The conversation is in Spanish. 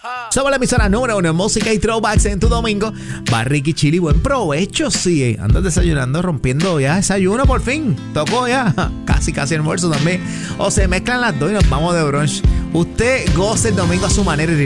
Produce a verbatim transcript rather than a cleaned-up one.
Somos la emisora número uno en música y throwbacks en tu domingo. Va Ricky Chili, buen provecho, sí. Andas desayunando, rompiendo ya desayuno por fin. Tocó ya. Casi, casi almuerzo también. O se mezclan las dos y nos vamos de brunch. Usted goce el domingo a su manera y